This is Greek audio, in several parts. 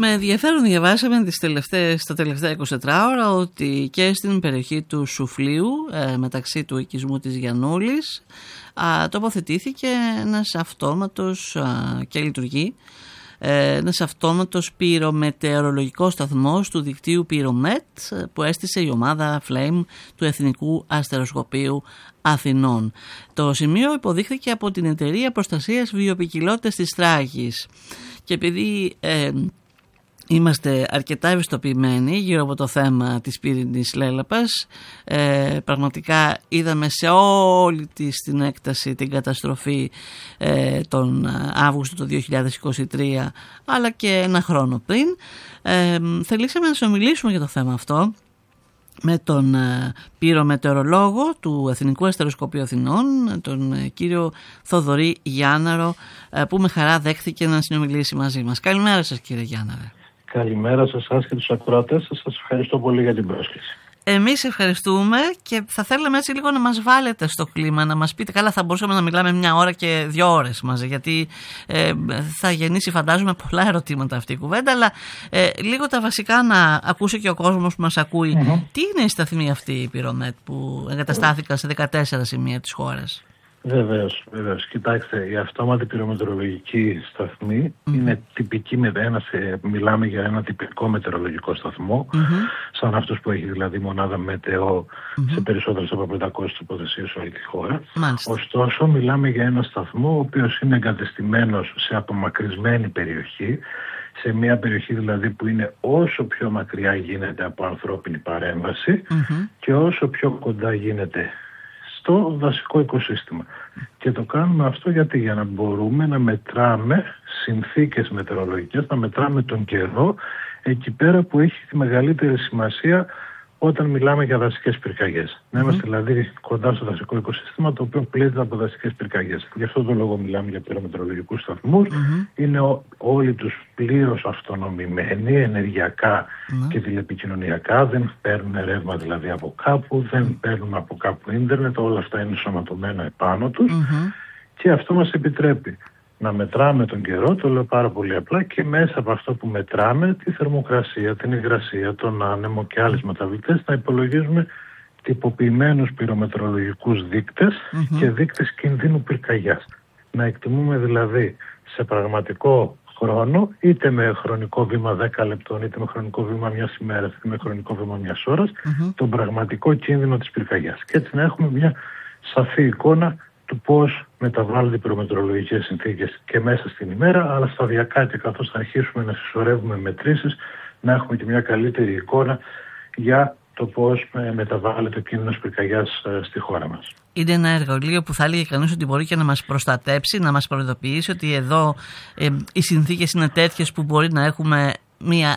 Με ενδιαφέρον διαβάσαμε τα τελευταία 24 ώρα ότι και στην περιοχή του Σουφλίου, μεταξύ του οικισμού της Γιαννούλης, τοποθετήθηκε ένας αυτόματος και λειτουργεί ένας αυτόματος πυρομετεωρολογικός σταθμός του δικτύου Pyromet που έστησε η ομάδα Flame του Εθνικού Αστεροσκοπείου Αθηνών. Το σημείο υποδείχθηκε από την Εταιρεία Προστασίας Βιοποικιλότητας της Τράκης και επειδή είμαστε αρκετά ευαισθητοποιημένοι γύρω από το θέμα της πύρινης λέλαπας, πραγματικά είδαμε σε όλη την έκταση την καταστροφή τον Αύγουστο του 2023 αλλά και ένα χρόνο πριν. Θελήσαμε να συνομιλήσουμε για το θέμα αυτό με τον πυρομετεωρολόγο του Εθνικού Αστεροσκοπείου Αθηνών, τον κύριο Θοδωρή Γιάνναρο, που με χαρά δέχθηκε να συνομιλήσει μαζί μας. Καλημέρα σας, κύριε Γιάνναρε. Καλημέρα σε εσάς και τους ακροατές σας. Σας ευχαριστώ πολύ για την πρόσκληση. Εμείς ευχαριστούμε και θα θέλαμε έτσι λίγο να μας βάλετε στο κλίμα, να μας πείτε, καλά θα μπορούσαμε να μιλάμε 1 ώρα και 2 ώρες μαζί, γιατί θα γεννήσει φαντάζομαι πολλά ερωτήματα αυτή η κουβέντα, αλλά λίγο τα βασικά να ακούσει και ο κόσμος που μας ακούει. Τι είναι η σταθμή αυτή η Pyromet που εγκαταστάθηκαν σε 14 σημεία της χώρας? Βεβαίως. Κοιτάξτε, η αυτόματη πυρομετεωρολογική σταθμή είναι τυπική, μιλάμε για ένα τυπικό μετεωρολογικό σταθμό, σαν αυτός που έχει δηλαδή μονάδα μετεό σε περισσότερες από 500 τοποθεσίες σε όλη τη χώρα. Ωστόσο, μιλάμε για ένα σταθμό ο οποίος είναι εγκατεστημένος σε απομακρυσμένη περιοχή, σε μια περιοχή δηλαδή που είναι όσο πιο μακριά γίνεται από ανθρώπινη παρέμβαση και όσο πιο κοντά γίνεται στο δασικό οικοσύστημα. Και το κάνουμε αυτό γιατί για να μπορούμε να μετράμε συνθήκες μετεωρολογικές, να μετράμε τον καιρό εκεί πέρα που έχει τη μεγαλύτερη σημασία όταν μιλάμε για δασικές πυρκαγιές. Να είμαστε δηλαδή κοντά στο δασικό οικοσύστημα το οποίο πλήττεται από δασικές πυρκαγιές. Γι' αυτό το λόγο μιλάμε για πυρομετεωρολογικούς σταθμούς. Είναι όλοι τους πλήρως αυτονομημένοι ενεργειακά και τηλεπικοινωνιακά. Δεν παίρνουν ρεύμα δηλαδή από κάπου, δεν παίρνουν από κάπου ίντερνετ, όλα αυτά είναι σωματωμένα επάνω τους και αυτό μας επιτρέπει να μετράμε τον καιρό, το λέω πάρα πολύ απλά, και μέσα από αυτό που μετράμε τη θερμοκρασία, την υγρασία, τον άνεμο και άλλες μεταβλητές να υπολογίζουμε τυποποιημένους πυρομετεωρολογικούς δείκτες και δείκτες κινδύνου πυρκαγιάς. Να εκτιμούμε δηλαδή σε πραγματικό χρόνο, είτε με χρονικό βήμα 10 λεπτών, είτε με χρονικό βήμα μιας ημέρας, είτε με χρονικό βήμα μιας ώρας, τον πραγματικό κίνδυνο της πυρκαγιάς. Και έτσι να έχουμε μια σαφή εικόνα του πώς μεταβάλλονται οι πυρομετεωρολογικές συνθήκες και μέσα στην ημέρα, αλλά σταδιακά και καθώς θα αρχίσουμε να συσσωρεύουμε μετρήσεις, να έχουμε και μια καλύτερη εικόνα για το πώς μεταβάλλεται ο κίνδυνος πυρκαγιάς στη χώρα μας. Είναι ένα εργαλείο που θα έλεγε κανείς ότι μπορεί και να μας προστατέψει, να μας προειδοποιήσει ότι εδώ οι συνθήκες είναι τέτοιες που μπορεί να έχουμε μια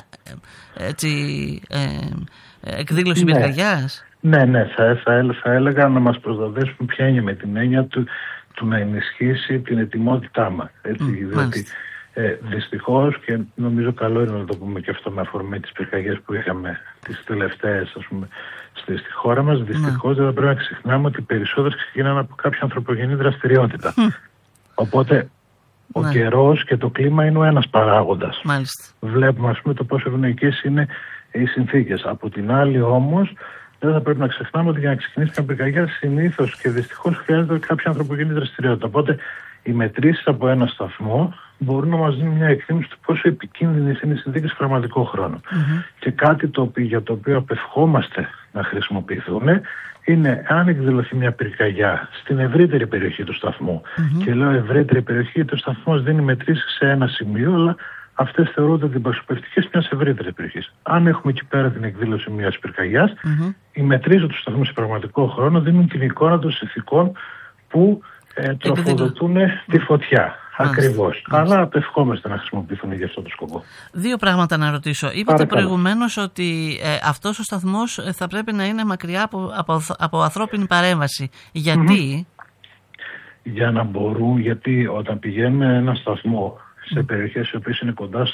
εκδήλωση πυρκαγιάς. Ναι, θα έλεγα να μας προστατεύσουν ποια είναι με την έννοια του να ενισχύσει την ετοιμότητά μας. Διότι δυστυχώς, και νομίζω καλό είναι να το πούμε και αυτό με αφορμή τις πυρκαγιές που είχαμε τις τελευταίες στη χώρα μας, δυστυχώς δεν θα πρέπει να ξεχνάμε ότι οι περισσότερες ξεκινάνε από κάποια ανθρωπογενή δραστηριότητα. Οπότε ο καιρός και το κλίμα είναι ο ένας παράγοντας. Βλέπουμε το πόσο ευνοϊκές είναι οι συνθήκες. Από την άλλη όμως δεν θα πρέπει να ξεχνάμε ότι για να ξεκινήσει μια πυρκαγιά συνήθως και δυστυχώς χρειάζεται κάποια ανθρωπογενή δραστηριότητα. Οπότε οι μετρήσεις από ένα σταθμό μπορούν να μας δίνουν μια εκτίμηση του πόσο επικίνδυνες είναι οι συνθήκες σε πραγματικό χρόνο. Και κάτι για το οποίο απευχόμαστε να χρησιμοποιηθούν είναι αν εκδηλωθεί μια πυρκαγιά στην ευρύτερη περιοχή του σταθμού. Και λέω ευρύτερη περιοχή γιατί ο σταθμός δίνει μετρήσεις σε ένα σημείο, αλλά αυτές θεωρούνται αντιπροσωπευτικές μιας ευρύτερης περιοχής. Αν έχουμε εκεί πέρα την εκδήλωση μιας πυρκαγιάς, οι μετρήσεις του σταθμού σε πραγματικό χρόνο δίνουν την εικόνα των συνθηκών που τροφοδοτούν τη φωτιά. Ακριβώς. Αλλά απευχόμαστε να χρησιμοποιηθούν για αυτό το σκοπό. 2 πράγματα να ρωτήσω. Είπατε προηγουμένως ότι αυτός ο σταθμός θα πρέπει να είναι μακριά από ανθρώπινη παρέμβαση. Γιατί? Για να μπορούν, γιατί όταν πηγαίνουμε ένα σταθμό σε περιοχές οι οποίες είναι κοντά